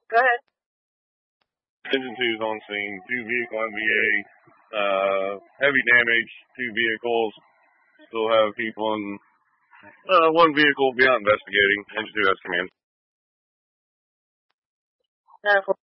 Go ahead. Engine 2 is on scene. 2 vehicle MVA. Heavy damage. 2 vehicles. Still have people in 1 vehicle beyond investigating. Engine 2 has command.